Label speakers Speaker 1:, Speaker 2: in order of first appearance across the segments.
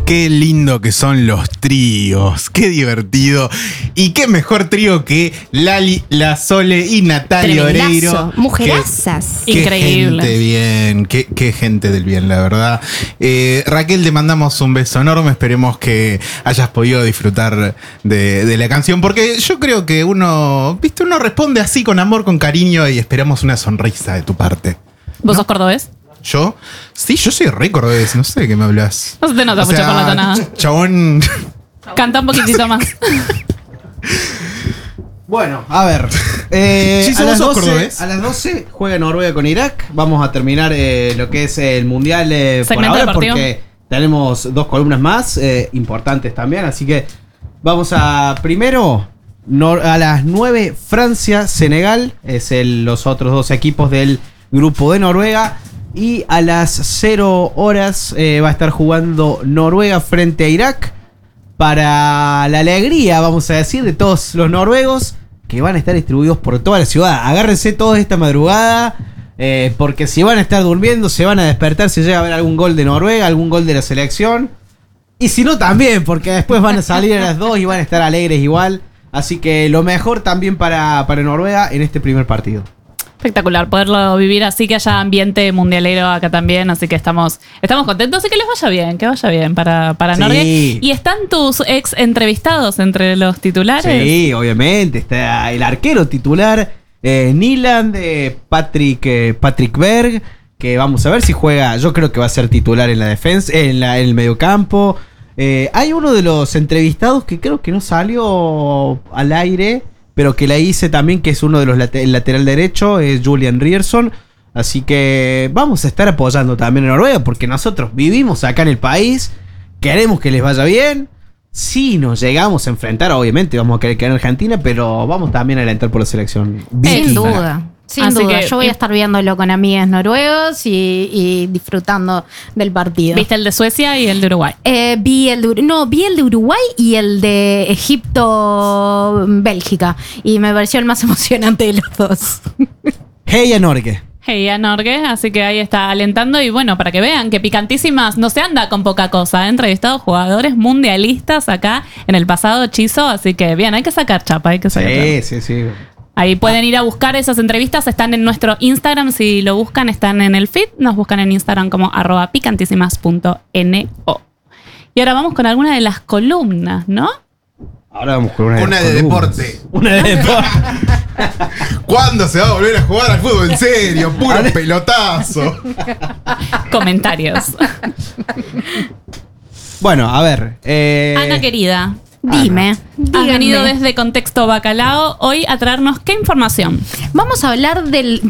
Speaker 1: Qué lindo que son los tríos, qué divertido. Y qué mejor trío que Lali, La Sole y Natalia Oreiro.
Speaker 2: Mujerazas.
Speaker 1: Increíble. Qué gente bien, qué gente del bien, la verdad. Raquel, te mandamos un beso enorme. Esperemos que hayas podido disfrutar de la canción, porque yo creo que uno responde así con amor, con cariño, y esperamos una sonrisa de tu parte.
Speaker 3: ¿Vos sos cordobés?
Speaker 1: ¿Yo? Sí, yo soy re cordobés, no sé de qué me hablas.
Speaker 3: No se te nota mucho por la tonada.
Speaker 1: Chabón.
Speaker 3: Canta un poquitito más.
Speaker 4: Bueno, a ver. A las 12 juega Noruega con Irak. Vamos a terminar lo que es el mundial por ahora, porque tenemos 2 columnas más importantes también. Así que vamos a primero a las 9 Francia, Senegal. Es los otros 2 equipos del grupo de Noruega. Y a las 0 horas va a estar jugando Noruega frente a Irak. Para la alegría, vamos a decir, de todos los noruegos, que van a estar distribuidos por toda la ciudad. Agárrense todos esta madrugada, porque si van a estar durmiendo, se van a despertar si llega a haber algún gol de Noruega, algún gol de la selección. Y si no, también, porque después van a salir a las 2 y van a estar alegres igual. Así que lo mejor también para Noruega en este primer partido.
Speaker 3: Espectacular poderlo vivir así, que haya ambiente mundialero acá también, así que estamos contentos y que les vaya bien para Noruega. ¿Y están tus ex entrevistados entre los titulares?
Speaker 4: Sí, obviamente, está el arquero titular Nyland, Patrick Berg, que vamos a ver si juega. Yo creo que va a ser titular en la defensa, en el mediocampo. Hay uno de los entrevistados que creo que no salió al aire, pero que la hice también, que es uno de los el lateral derecho, es Julian Ryerson. Así que vamos a estar apoyando también a Noruega, porque nosotros vivimos acá en el país, queremos que les vaya bien. Si nos llegamos a enfrentar, obviamente vamos a querer quedar en Argentina, pero vamos también a alentar por la selección.
Speaker 2: Sin duda. Sin duda, yo voy a estar viéndolo con amigas noruegos y disfrutando del partido.
Speaker 3: ¿Viste el de Suecia y el de Uruguay?
Speaker 2: Vi el de Uruguay y el de Egipto-Bélgica. Y me pareció el más emocionante de los dos.
Speaker 4: Heia Norge.
Speaker 3: Heia Norge, así que ahí está alentando. Y bueno, para que vean que Picantísimas no se anda con poca cosa. He entrevistado jugadores mundialistas acá en el pasado hechizo. Así que bien, hay que sacar chapa,
Speaker 4: Sí.
Speaker 3: Ahí pueden ir a buscar esas entrevistas, están en nuestro Instagram, si lo buscan están en el feed, nos buscan en Instagram como @picantísimas.no. Y ahora vamos con alguna de las columnas, ¿no?
Speaker 4: Ahora vamos con
Speaker 1: una de deporte.
Speaker 4: Una de deporte.
Speaker 1: ¿Cuándo se va a volver a jugar al fútbol en serio? Puro pelotazo.
Speaker 3: Comentarios.
Speaker 4: Bueno, a ver.
Speaker 3: Ana querida.
Speaker 2: Dígame.
Speaker 3: Has venido desde Contexto Bacalao hoy a traernos ¿qué información?
Speaker 2: Vamos a hablar del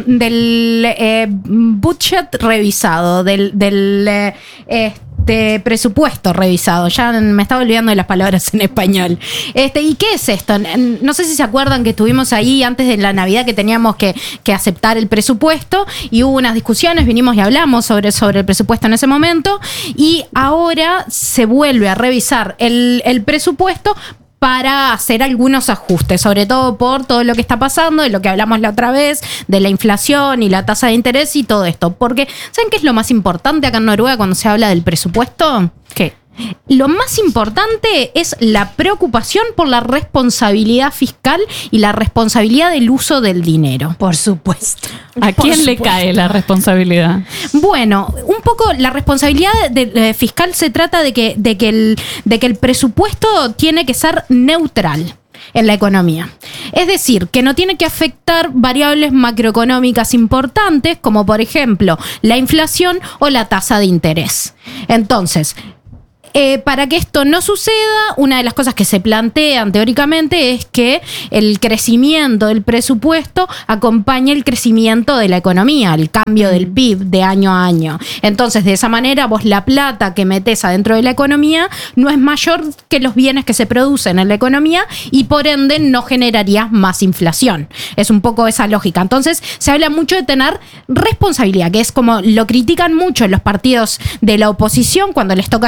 Speaker 2: budget revisado, del presupuesto revisado. Ya me estaba olvidando de las palabras en español. ¿Y qué es esto? No sé si se acuerdan que estuvimos ahí antes de la Navidad, que teníamos que aceptar el presupuesto y hubo unas discusiones, vinimos y hablamos sobre el presupuesto en ese momento, y ahora se vuelve a revisar el presupuesto para hacer algunos ajustes, sobre todo por todo lo que está pasando, de lo que hablamos la otra vez, de la inflación y la tasa de interés y todo esto. Porque, ¿saben qué es lo más importante acá en Noruega cuando se habla del presupuesto?
Speaker 3: ¿Qué?
Speaker 2: Lo más importante es la preocupación por la responsabilidad fiscal y la responsabilidad del uso del dinero.
Speaker 3: Por supuesto. ¿A quién le cae la responsabilidad?
Speaker 2: Bueno, un poco la responsabilidad fiscal se trata de que el presupuesto tiene que ser neutral en la economía. Es decir, que no tiene que afectar variables macroeconómicas importantes, como por ejemplo la inflación o la tasa de interés. Entonces, para que esto no suceda, una de las cosas que se plantean teóricamente es que el crecimiento del presupuesto acompañe el crecimiento de la economía, el cambio del PIB de año a año. Entonces, de esa manera, vos la plata que metés adentro de la economía no es mayor que los bienes que se producen en la economía y por ende no generarías más inflación. Es un poco esa lógica. Entonces, se habla mucho de tener responsabilidad, que es como lo critican mucho los partidos de la oposición cuando les toca hacer oposición,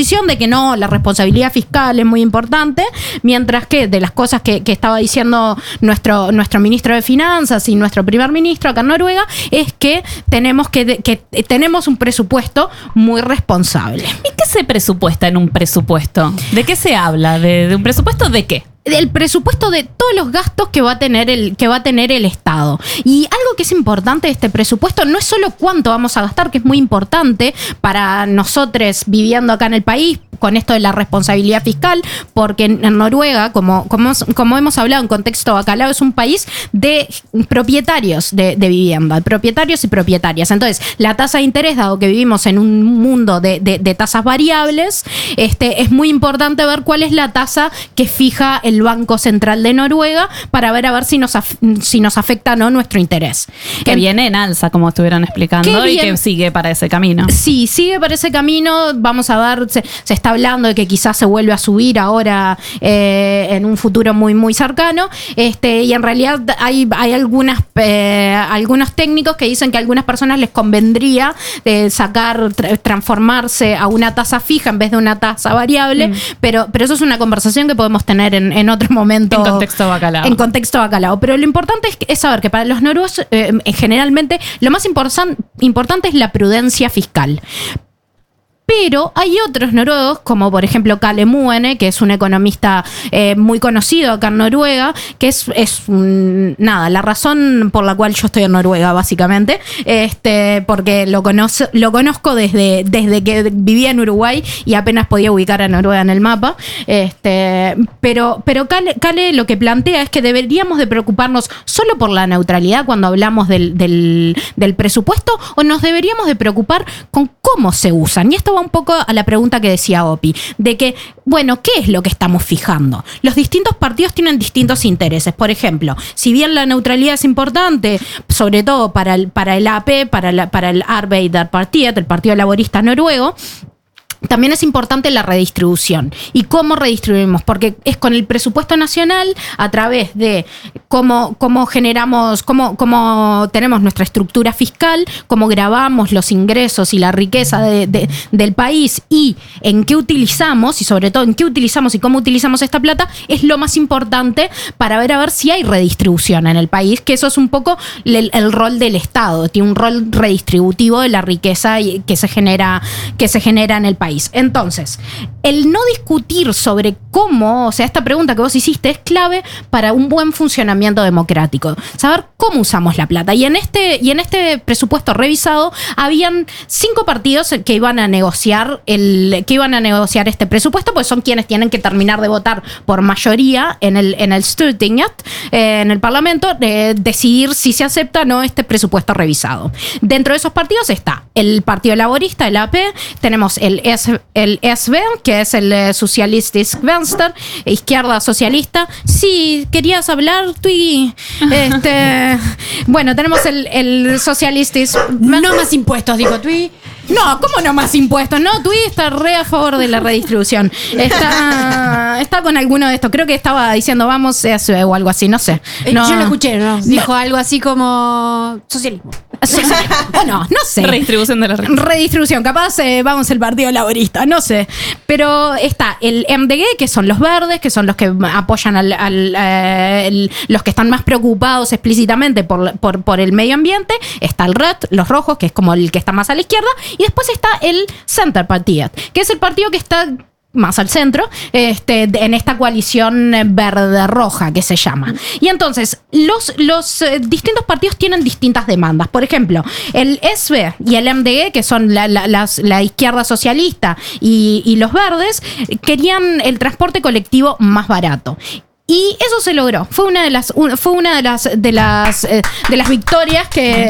Speaker 2: posición de que no, la responsabilidad fiscal es muy importante, mientras que de las cosas que estaba diciendo nuestro ministro de Finanzas y nuestro primer ministro acá en Noruega es que tenemos tenemos un presupuesto muy responsable.
Speaker 3: ¿Y qué se presupuesta en un presupuesto? ¿De qué se habla? ¿De un presupuesto de qué?
Speaker 2: El presupuesto de todos los gastos que va a tener el Estado. Y algo que es importante de este presupuesto no es solo cuánto vamos a gastar, que es muy importante para nosotros viviendo acá en el país, con esto de la responsabilidad fiscal, porque en Noruega, como hemos hablado en contexto bacalao, es un país de propietarios de vivienda, propietarios y propietarias. Entonces, la tasa de interés, dado que vivimos en un mundo de tasas variables, es muy importante ver cuál es la tasa que fija el Banco Central de Noruega para ver si nos afecta o no nuestro interés.
Speaker 3: Que viene en alza, como estuvieron explicando, y que sigue para ese camino.
Speaker 2: Sí, sigue para ese camino. Vamos a ver, se está hablando de que quizás se vuelve a subir ahora en un futuro muy, muy cercano. Y en realidad hay algunos técnicos que dicen que a algunas personas les convendría transformarse a una tasa fija en vez de una tasa variable, pero eso es una conversación que podemos tener en otro momento.
Speaker 3: En contexto bacalao.
Speaker 2: En contexto bacalao. Pero lo importante es saber que para los noruegos, generalmente, lo más importante es la prudencia fiscal. Pero hay otros noruegos, como por ejemplo Kalle Muene, que es un economista muy conocido acá en Noruega, que es la razón por la cual yo estoy en Noruega, básicamente, porque lo conozco desde que vivía en Uruguay y apenas podía ubicar a Noruega en el mapa. Pero Kalle lo que plantea es que deberíamos de preocuparnos solo por la neutralidad cuando hablamos del presupuesto, o nos deberíamos de preocupar con cómo se usan. Y esto va un poco a la pregunta que decía Opi, de que, bueno, ¿qué es lo que estamos fijando? Los distintos partidos tienen distintos intereses. Por ejemplo, si bien la neutralidad es importante, sobre todo para el AP, para el Arbeiderpartiet, el Partido Laborista Noruego, también es importante la redistribución. ¿Y cómo redistribuimos? Porque es con el presupuesto nacional, a través de cómo generamos, cómo tenemos nuestra estructura fiscal, cómo grabamos los ingresos y la riqueza del país, y en qué utilizamos, y sobre todo en qué utilizamos y cómo utilizamos esta plata, es lo más importante para ver si hay redistribución en el país, que eso es un poco el rol del Estado. Tiene un rol redistributivo de la riqueza que se genera en el país. Entonces, el no discutir sobre cómo, o sea, esta pregunta que vos hiciste es clave para un buen funcionamiento democrático. Saber cómo usamos la plata. Y en este presupuesto revisado habían 5 partidos que iban a negociar este presupuesto, pues son quienes tienen que terminar de votar por mayoría en el Stortinget, en el Parlamento, decidir si se acepta o no este presupuesto revisado. Dentro de esos partidos está el Partido Laborista, el AP, tenemos el SV, que es el Socialistisk Venstre, izquierda socialista. Sí, querías hablar, Tui. Bueno, tenemos el Socialistisk.
Speaker 5: No más impuestos, dijo Tui.
Speaker 2: No, ¿cómo no más impuestos? No, Tui está re a favor de la redistribución. Está con alguno de estos. Creo que estaba diciendo vamos o algo así, no sé.
Speaker 5: No, yo lo escuché, ¿no? Dijo algo así como socialismo.
Speaker 2: Bueno, no sé.
Speaker 3: Redistribución de la renta.
Speaker 2: Redistribución, capaz vamos el Partido Laborista, no sé. Pero está el MDG, que son los verdes, que son los que apoyan los que están más preocupados explícitamente por el medio ambiente. Está el Red, los rojos, que es como el que está más a la izquierda. Y después está el Centerpartiet, que es el partido que está más al centro, en esta coalición verde-roja que se llama. Y entonces, los distintos partidos tienen distintas demandas. Por ejemplo, el SV y el MDG, que son la izquierda socialista y los verdes, querían el transporte colectivo más barato. Y eso se logró. Fue una de las victorias que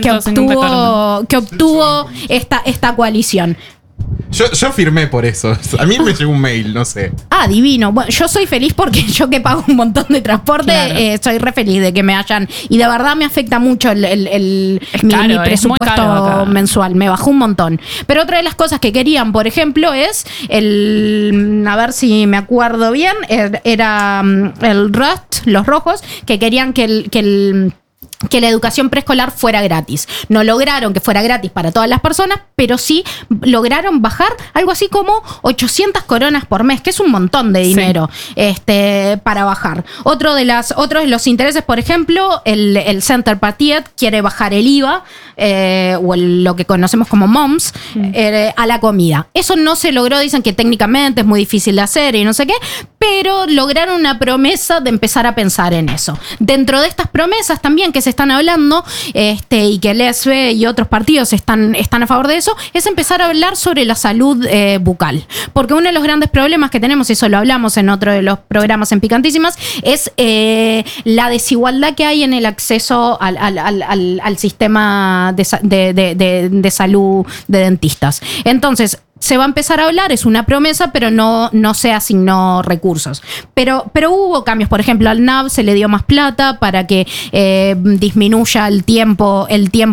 Speaker 2: obtuvo esta coalición.
Speaker 1: Yo firmé por eso. A mí me llegó un mail, no sé.
Speaker 2: Ah, divino. Bueno, yo soy feliz porque yo que pago un montón de transporte, claro. Soy re feliz de que me hayan. Y de verdad me afecta mucho mi presupuesto mensual. Me bajó un montón. Pero otra de las cosas que querían, por ejemplo, es a ver si me acuerdo bien, era el Rust, los rojos, que querían que que la educación preescolar fuera gratis. No lograron que fuera gratis para todas las personas, pero sí lograron bajar algo así como 800 coronas por mes, que es un montón de dinero para bajar. Otro de los intereses, por ejemplo, el Center Partiet quiere bajar el IVA, o lo que conocemos como MOMS, a la comida. Eso no se logró, dicen que técnicamente es muy difícil de hacer y no sé qué, pero lograron una promesa de empezar a pensar en eso. Dentro de estas promesas también que se están hablando, y que el ESB y otros partidos están a favor de eso, es empezar a hablar sobre la salud bucal. Porque uno de los grandes problemas que tenemos, y eso lo hablamos en otro de los programas en Picantísimas, es la desigualdad que hay en el acceso al sistema de salud de dentistas. Entonces, se va a empezar a hablar, es una promesa, pero no se asignó recursos. Pero hubo cambios. Por ejemplo, al NAB se le dio más plata para que disminuya el tiempo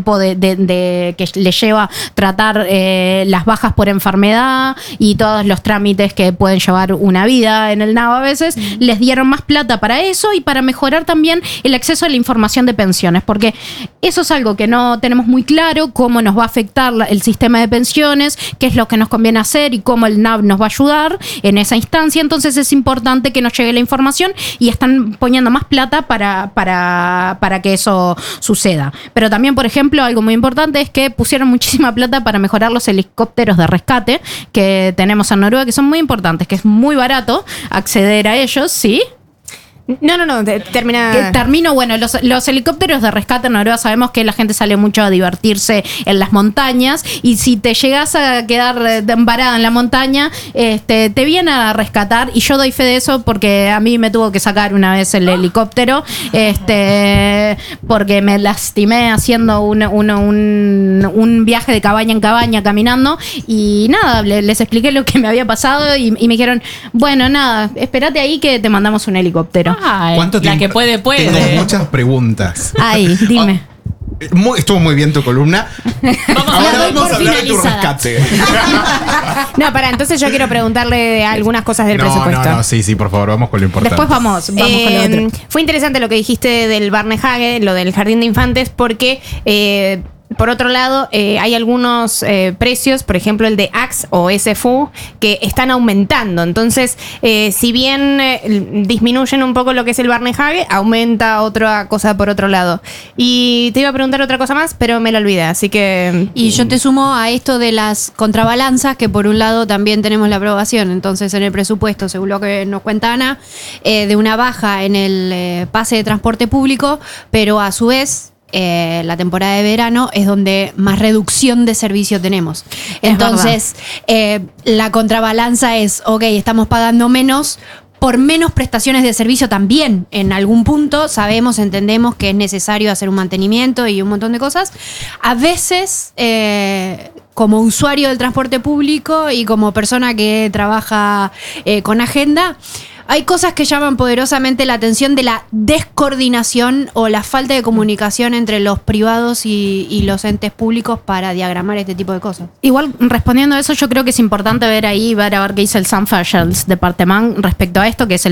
Speaker 2: que le lleva tratar las bajas por enfermedad y todos los trámites que pueden llevar una vida en el NAB a veces. Les dieron más plata para eso y para mejorar también el acceso a la información de pensiones, porque eso es algo que no tenemos muy claro, cómo nos va a afectar el sistema de pensiones, qué es lo que nos conviene hacer y cómo el NAB nos va a ayudar en esa instancia. Entonces es importante que nos llegue la información y están poniendo más plata para que eso suceda. Pero también, por ejemplo, algo muy importante es que pusieron muchísima plata para mejorar los helicópteros de rescate que tenemos en Noruega, que son muy importantes, que es muy barato acceder a ellos, ¿sí?
Speaker 5: No, termina.
Speaker 2: Termino, bueno, los helicópteros de rescate en Noruega sabemos que la gente sale mucho a divertirse en las montañas y si te llegas a quedar varada en la montaña, te vienen a rescatar y yo doy fe de eso porque a mí me tuvo que sacar una vez el helicóptero, porque me lastimé haciendo un viaje de cabaña en cabaña caminando y nada, les expliqué lo que me había pasado y me dijeron, bueno, nada, espérate ahí que te mandamos un helicóptero.
Speaker 1: ¿Cuánto tiempo?
Speaker 3: La que puede.
Speaker 1: Tengo muchas preguntas.
Speaker 2: Ay, dime.
Speaker 1: Estuvo muy bien tu columna. Ahora vamos a hablar de tu rescate.
Speaker 5: No, entonces yo quiero preguntarle algunas cosas del presupuesto.
Speaker 1: No, sí, por favor, vamos con lo importante.
Speaker 2: Después vamos con lo otro.
Speaker 5: Fue interesante lo que dijiste del Barnehage, lo del jardín de infantes, porque por otro lado, hay algunos precios, por ejemplo el de AXE o SFU, que están aumentando. Entonces, si bien disminuyen un poco lo que es el Barnehage, aumenta otra cosa por otro lado. Y te iba a preguntar otra cosa más, pero me la olvidé, así que...
Speaker 2: Y yo te sumo a esto de las contrabalanzas, que por un lado también tenemos la aprobación, entonces en el presupuesto, según lo que nos cuenta Ana, de una baja en el pase de transporte público, pero a su vez... la temporada de verano es donde más reducción de servicio tenemos. Entonces, la contrabalanza es, ok, estamos pagando menos por menos prestaciones de servicio también. En algún punto entendemos que es necesario hacer un mantenimiento y un montón de cosas. A veces, como usuario del transporte público y como persona que trabaja con agenda, hay cosas que llaman poderosamente la atención de la descoordinación o la falta de comunicación entre los privados y los entes públicos para diagramar este tipo de cosas. Igual, respondiendo a eso, yo creo que es importante ver a ver qué dice el Samferdselsdepartement respecto a esto, que es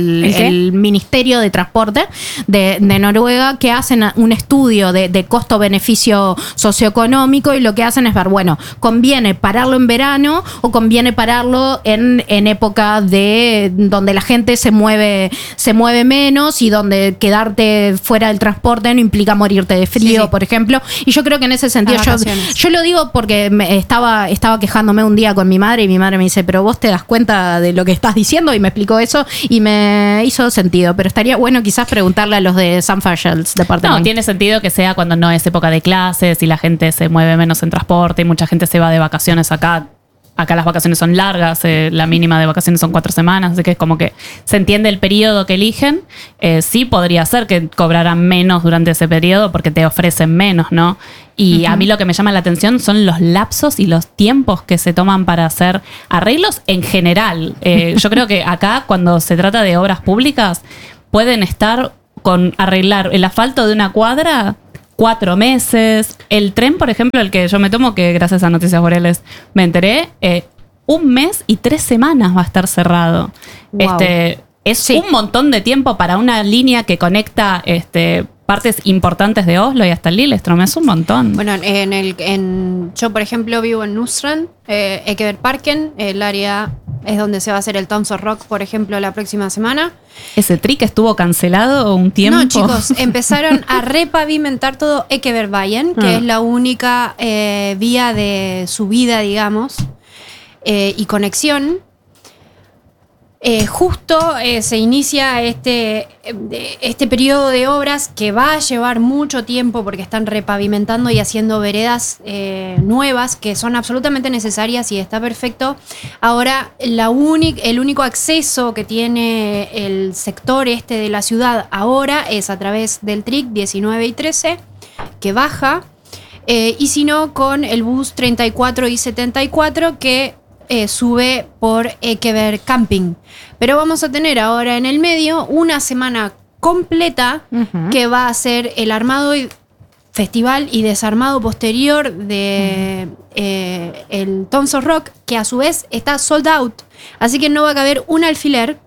Speaker 2: el Ministerio de Transporte de Noruega, que hacen un estudio de costo-beneficio socioeconómico y lo que hacen es ver, bueno, ¿conviene pararlo en verano o conviene pararlo en época de donde la gente se mueve menos y donde quedarte fuera del transporte no implica morirte de frío, por ejemplo? Y yo creo que en ese sentido yo lo digo porque estaba quejándome un día con mi madre y mi madre me dice, pero vos te das cuenta de lo que estás diciendo, y me explicó eso y me hizo sentido, pero estaría bueno quizás preguntarle a los de Samferdselsdepartement.
Speaker 3: No, tiene sentido que sea cuando no es época de clases y la gente se mueve menos en transporte y mucha gente se va de vacaciones acá. Acá las vacaciones son largas, la mínima de vacaciones son 4 semanas, así que es como que se entiende el periodo que eligen. Sí podría ser que cobraran menos durante ese periodo porque te ofrecen menos, ¿no? Y a mí lo que me llama la atención son los lapsos y los tiempos que se toman para hacer arreglos en general. Yo creo que acá, cuando se trata de obras públicas, pueden estar con arreglar el asfalto de una cuadra 4 meses. El tren, por ejemplo, el que yo me tomo, que gracias a Noticias Boreales me enteré, 1 mes y 3 semanas va a estar cerrado.
Speaker 2: Wow.
Speaker 3: Es un montón de tiempo para una línea que conecta partes importantes de Oslo y hasta Lillestrøm. Es un montón.
Speaker 5: Bueno, yo por ejemplo vivo en Nordstrand, Ekebergparken, el área es donde se va a hacer el Tons of Rock, por ejemplo, la próxima semana.
Speaker 3: ¿Ese trick estuvo cancelado un tiempo?
Speaker 5: No, chicos, empezaron a repavimentar todo Ekebergveien, que es la única vía de subida, digamos, y conexión. Justo se inicia este periodo de obras que va a llevar mucho tiempo porque están repavimentando y haciendo veredas nuevas que son absolutamente necesarias y está perfecto. Ahora el único acceso que tiene el sector de la ciudad ahora es a través del TRIC 19 y 13 que baja y si no con el bus 34 y 74 que sube por Ekeberg Camping. Pero vamos a tener ahora en el medio una semana completa que va a ser el armado y festival y desarmado posterior de el Tons of Rock, que a su vez está sold out. Así que no va a caber un alfiler.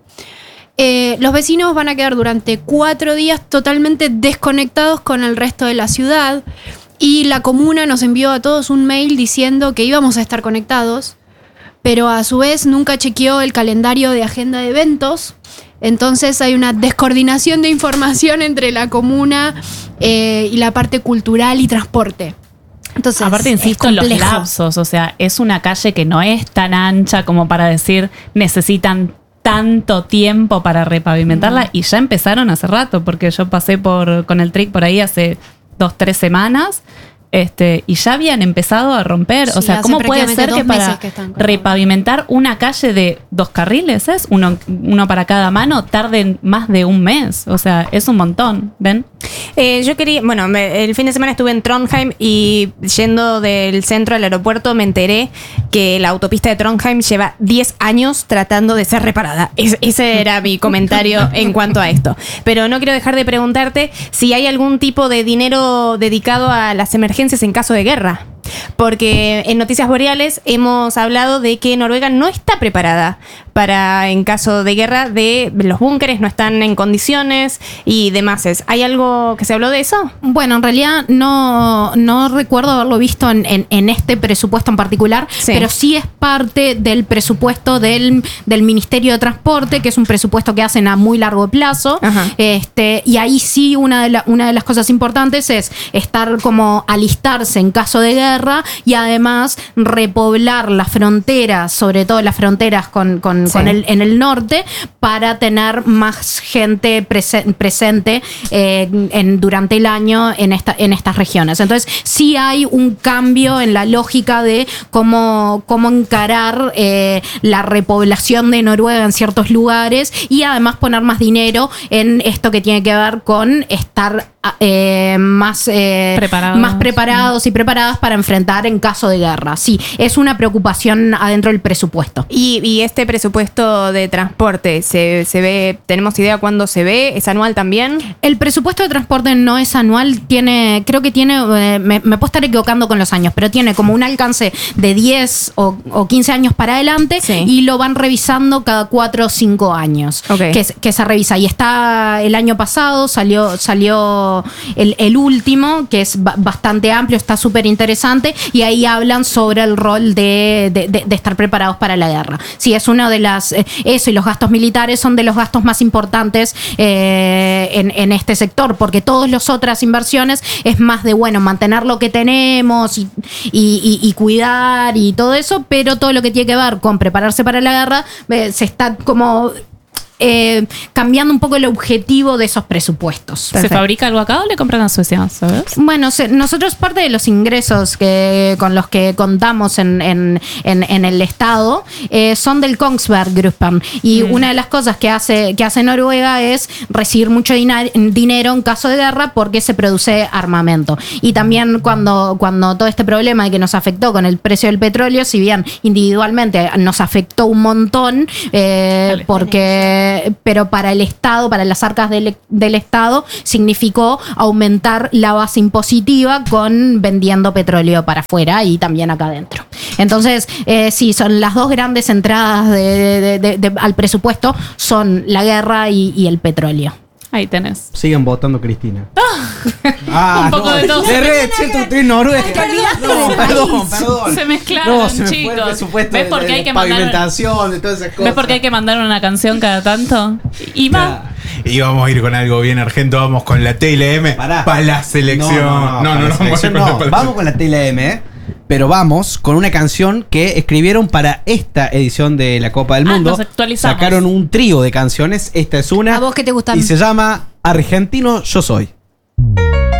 Speaker 5: Los vecinos van a quedar durante 4 días totalmente desconectados con el resto de la ciudad. Y la comuna nos envió a todos un mail diciendo que íbamos a estar conectados, pero a su vez nunca chequeó el calendario de agenda de eventos. Entonces hay una descoordinación de información entre la comuna y la parte cultural y transporte. Entonces,
Speaker 3: aparte, insisto en los lapsos, o sea, es una calle que no es tan ancha como para decir necesitan tanto tiempo para repavimentarla y ya empezaron hace rato, porque yo pasé con el TRIC por ahí hace 2-3 semanas. Y ya habían empezado a romper.
Speaker 5: Sí,
Speaker 3: o sea, ¿cómo puede ser que para repavimentar una calle de 2 carriles, uno para cada mano, tarden más de un mes? O sea, es un montón, ¿ven?
Speaker 5: Yo quería, el fin de semana estuve en Trondheim y yendo del centro al aeropuerto me enteré que la autopista de Trondheim lleva 10 años tratando de ser reparada. Ese era mi comentario en cuanto a esto. Pero no quiero dejar de preguntarte si hay algún tipo de dinero dedicado a las emergencias en caso de guerra. Porque en Noticias Boreales hemos hablado de que Noruega no está preparada para, en caso de guerra, los búnkeres no están en condiciones y demás. ¿Hay algo que se habló de eso?
Speaker 2: Bueno, en realidad no recuerdo haberlo visto en este presupuesto en particular, pero sí es parte del presupuesto del Ministerio de Transporte, que es un presupuesto que hacen a muy largo plazo. Y ahí sí una de las cosas importantes es estar como alistarse en caso de guerra y además repoblar las fronteras, sobre todo las fronteras en el norte, para tener más gente presente durante el año en estas regiones. Entonces sí hay un cambio en la lógica de cómo encarar la repoblación de Noruega en ciertos lugares y además poner más dinero en esto que tiene que ver con estar más preparados y preparadas para enfrentar en caso de guerra. Sí, es una preocupación adentro del presupuesto.
Speaker 5: ¿Y este presupuesto de transporte se ve? ¿Tenemos idea cuándo se ve? ¿Es anual también?
Speaker 2: El presupuesto de transporte no es anual, creo que tiene, me puedo estar equivocando con los años, pero tiene como un alcance de 10 o 15 años para adelante y lo van revisando cada 4 o 5 años que se revisa. Y está el año pasado, salió el último, que es bastante amplio, está súper interesante, y ahí hablan sobre el rol de estar preparados para la guerra. Sí, es una de las... eso y los gastos militares son de los gastos más importantes en este sector, porque todas las otras inversiones es más de, mantener lo que tenemos y cuidar y todo eso, pero todo lo que tiene que ver con prepararse para la guerra se está como... cambiando un poco el objetivo de esos presupuestos.
Speaker 3: ¿Se fabrica algo acá o le compran a Suecia? ¿Sabes?
Speaker 2: Bueno, nosotros parte de los ingresos con los que contamos en el Estado son del Kongsberg Gruppen. Y una de las cosas que hace Noruega es recibir mucho dinero en caso de guerra porque se produce armamento. Y también cuando todo este problema de que nos afectó con el precio del petróleo, si bien individualmente nos afectó un montón, pero para el Estado, para las arcas del Estado, significó aumentar la base impositiva vendiendo petróleo para afuera y también acá adentro. Entonces, sí, son las dos grandes entradas al presupuesto, son la guerra y el petróleo.
Speaker 3: Ahí tenés.
Speaker 4: Siguen votando Cristina.
Speaker 3: Un poco de todo.
Speaker 4: Estoy Noruega. Perdón.
Speaker 3: Se mezclaron,
Speaker 4: se me fue el
Speaker 3: chicos.
Speaker 4: presupuesto
Speaker 3: ¿Ves por qué hay que mandar
Speaker 4: pavimentación, de todas esas cosas?
Speaker 3: ¿Ves por qué hay que mandar una canción cada tanto? Y va.
Speaker 1: Y vamos a ir con algo bien argento, vamos con la TLM para la selección.
Speaker 4: Vamos con la TLM, pero vamos con una canción que escribieron para esta edición de la Copa del Mundo.
Speaker 3: Nos actualizamos.
Speaker 4: Sacaron un trío de canciones, esta es una.
Speaker 2: ¿A vos qué te gustan?
Speaker 4: Y se llama Argentino Yo Soy.